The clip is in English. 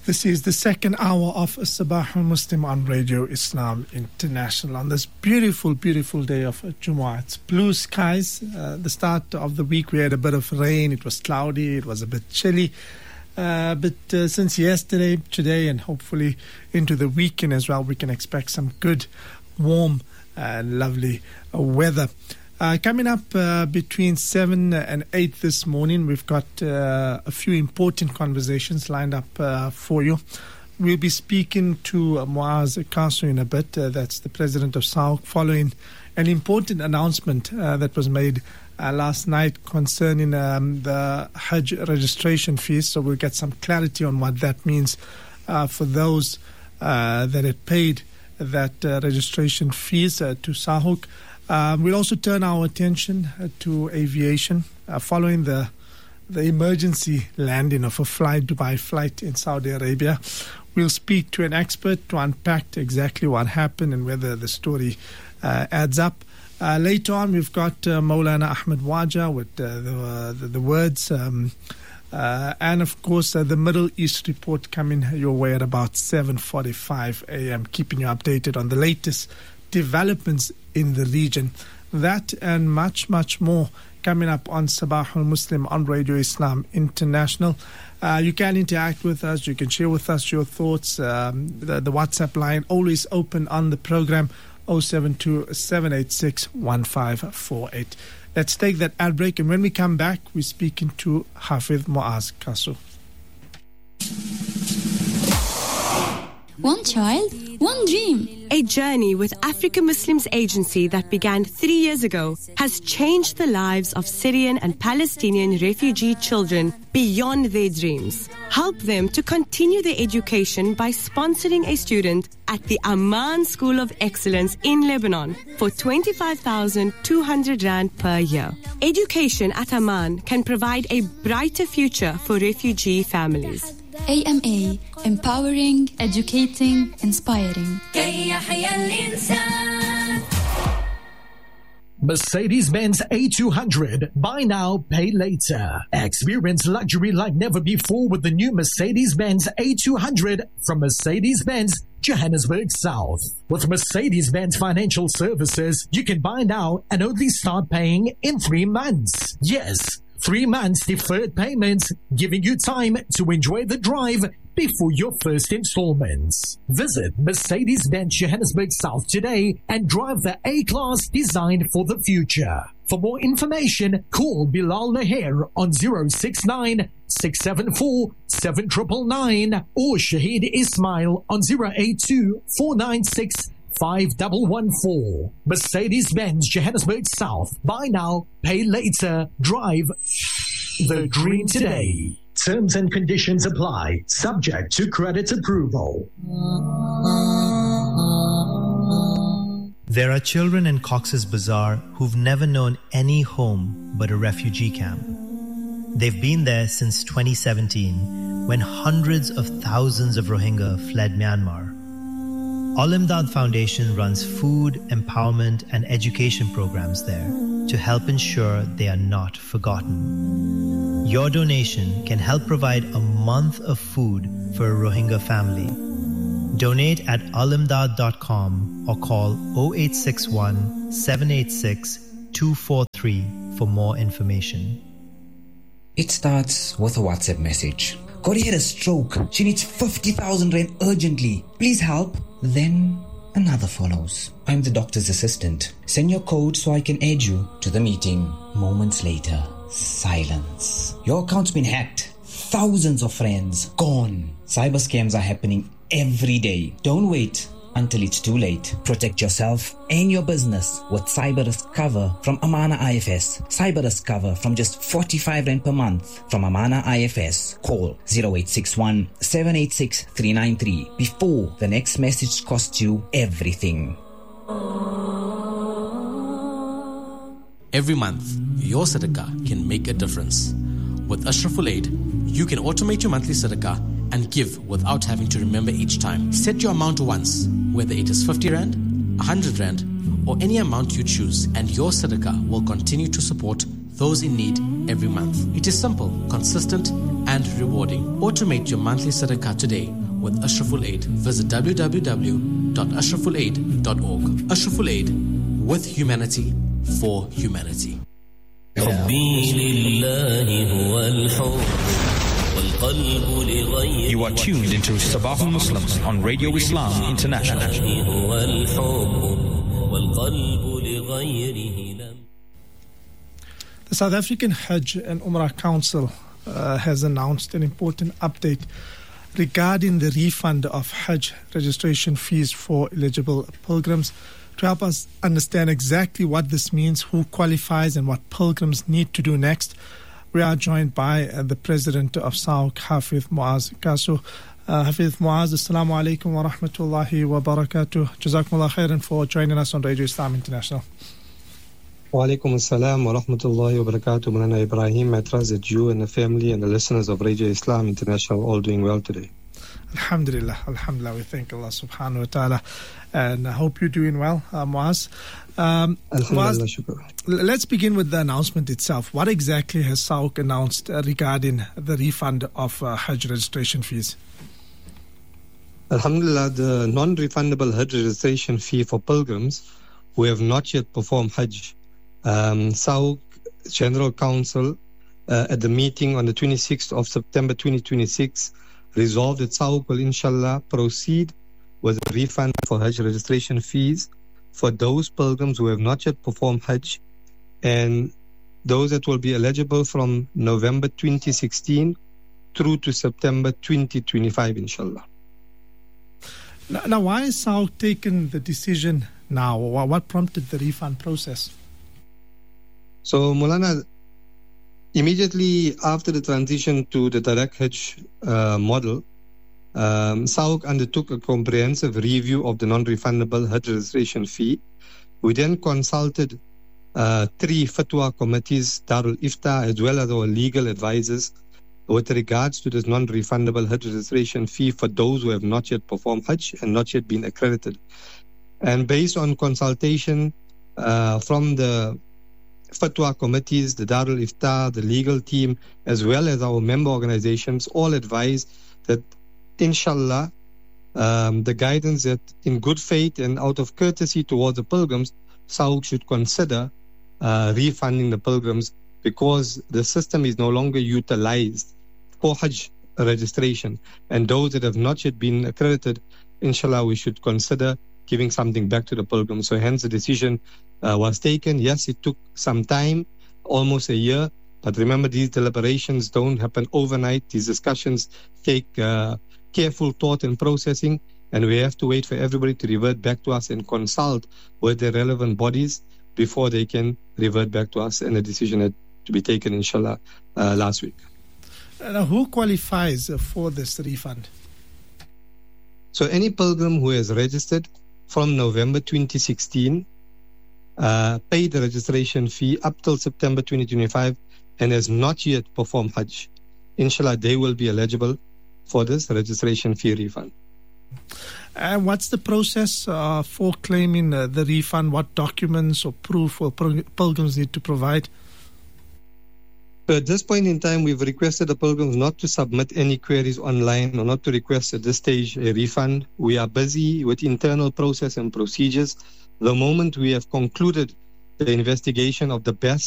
This is the second hour of Sabah Muslim on Radio Islam International on this beautiful, beautiful day of Jumu'ah. It's blue skies. The start of the week we had a bit of rain. It was cloudy. It was a bit chilly. But since yesterday, today, and hopefully into the weekend as well, we can expect some good, warm, and lovely weather. Coming up between 7 and 8 this morning, we've got a few important conversations lined up for you. We'll be speaking to Muaz Kasu in a bit. That's the president of SAOC, following an important announcement that was made last night concerning the Hajj registration fees. So we'll get some clarity on what that means for those that had paid that registration fees to SAOC. We'll also turn our attention to aviation following the emergency landing of a Dubai flight in Saudi Arabia. We'll speak to an expert to unpack exactly what happened and whether the story adds up. Later on, we've got Maulana Ahmed Waja with the words, and of course the Middle East report coming your way at about 7:45 a.m., keeping you updated on the latest developments in the region. That and much, much more coming up on Sabahul Muslim on Radio Islam International. You can interact with us. You can share with us your thoughts. The WhatsApp line always open on the program, 072-786-1548. Let's take that ad break, and when we come back, we're speaking to Hafiz Muaz Kasu. One child, one dream. A journey with Africa Muslims Agency that began 3 years ago has changed the lives of Syrian and Palestinian refugee children beyond their dreams. Help them to continue their education by sponsoring a student at the Amman School of Excellence in Lebanon for 25,200 Rand per year. Education at Amman can provide a brighter future for refugee families. AMA, empowering, educating, inspiring. Mercedes-Benz A200. Buy now, pay later. Experience luxury like never before with the new Mercedes-Benz A200 from Mercedes-Benz Johannesburg South. With Mercedes-Benz Financial Services, you can buy now and only start paying in 3 months. Yes, 3 months deferred payments, giving you time to enjoy the drive before your first installments. Visit Mercedes-Benz Johannesburg South today and drive the A-Class designed for the future. For more information, call Bilal Laher on 069-674-7999 or Shahid Ismail on 082-496-5114. Mercedes-Benz Johannesburg South. Buy now, pay later, drive the dream today. Terms and conditions apply, subject to credit approval. There are children in Cox's Bazar who've never known any home but a refugee camp. They've been there since 2017, when hundreds of thousands of Rohingya fled Myanmar. Al-Imdad Foundation runs food, empowerment and education programs there to help ensure they are not forgotten. Your donation can help provide a month of food for a Rohingya family. Donate at alimdad.com or call 0861 786 243 for more information. It starts with a WhatsApp message. Corey had a stroke. She needs 50,000 Rand urgently. Please help. Then another follows. I'm the doctor's assistant. Send your code so I can add you to the meeting. Moments later, silence. Your account's been hacked. Thousands of friends gone. Cyber scams are happening every day. Don't wait until it's too late. Protect yourself and your business with cyber risk cover from Amana IFS. Cyber risk cover from just 45 Rand per month from Amana IFS. Call 0861 786 393 before the next message costs you everything. Every month, your sadaqah can make a difference. With Ashraful Aid, you can automate your monthly sadaqah and give without having to remember each time. Set your amount once, whether it is 50 Rand, 100 Rand, or any amount you choose, and your sadaqah will continue to support those in need every month. It is simple, consistent, and rewarding. Automate your monthly sadaqah today with Ashraful Aid. Visit www.ashrafulaid.org. Ashraful Aid, with humanity, for humanity. You are tuned into Sabahul Muslims on Radio Islam International. The South African Hajj and Umrah Council has announced an important update regarding the refund of Hajj registration fees for eligible pilgrims. To help us understand exactly what this means, who qualifies and what pilgrims need to do next, we are joined by the President of SAOC, Hafidh Muaz Kasso. Hafidh Muaz, Assalamu alaikum wa rahmatullahi wa barakatuh. Jazakumullah khairan for joining us on Radio Islam International. Wa alaikum assalam wa rahmatullahi wa barakatuh. Mulana Ibrahim, I trust that you and the family and the listeners of Radio Islam International are all doing well today. Alhamdulillah, Alhamdulillah. We thank Allah subhanahu wa ta'ala, and I hope you're doing well, Muaz. Alhamdulillah, shukr. Let's begin with the announcement itself. What exactly has SAOC announced regarding the refund of Hajj registration fees? Alhamdulillah, the non-refundable Hajj registration fee for pilgrims who have not yet performed Hajj. SAOC General Council at the meeting on the 26th of September 2026 resolved that SAOC will inshallah proceed with a refund for Hajj registration fees for those pilgrims who have not yet performed Hajj, and those that will be eligible from November 2016 through to September 2025 inshallah. Now, why is SAOC taking the decision now? What prompted the refund process? So, Mulana, immediately after the transition to the direct Hajj model, SAOC undertook a comprehensive review of the non-refundable Hajj registration fee. We then consulted 3 fatwa committees, Darul Ifta, as well as our legal advisors, with regards to this non-refundable Hajj registration fee for those who have not yet performed Hajj and not yet been accredited. And based on consultation from the fatwa committees, the Darul Ifta, the legal team, as well as our member organizations, all advise that inshallah the guidance that in good faith and out of courtesy towards the pilgrims, SAOC should consider refunding the pilgrims, because the system is no longer utilized for Hajj registration, and those that have not yet been accredited, inshallah we should consider giving something back to the pilgrims. So hence the decision was taken. Yes, it took some time, almost a year, but remember, these deliberations don't happen overnight. These discussions take careful thought and processing, and we have to wait for everybody to revert back to us and consult with the relevant bodies before they can revert back to us, and a decision had to be taken inshallah last week. Now, who qualifies for this refund? So any pilgrim who has registered from November 2016, paid the registration fee up till September 2025, and has not yet performed Hajj, inshallah they will be eligible for this registration fee refund. And what's the process for claiming the refund? What documents or proof will pilgrims need to provide? So at this point in time, we've requested the pilgrims not to submit any queries online, or not to request at this stage a refund. We are busy with internal process and procedures. The moment we have concluded the investigation of the best